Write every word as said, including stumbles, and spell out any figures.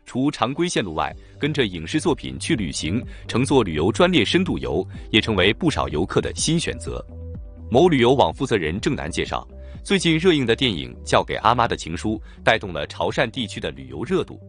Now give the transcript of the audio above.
除常规线路外，跟着影视作品去旅行，乘坐旅游专列深度游，也成为不少游客的新选择。某旅游网负责人郑楠介绍，最近热映的电影《交给阿妈的情书》带动了潮汕地区的旅游热度。